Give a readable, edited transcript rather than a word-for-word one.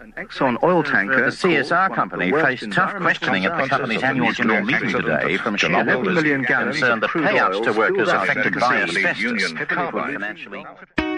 Exxon oil tanker, the CSR company, faced tough questioning at the company's annual general meeting today from shareholders concerned that payouts to workers affected by asbestos could be financially...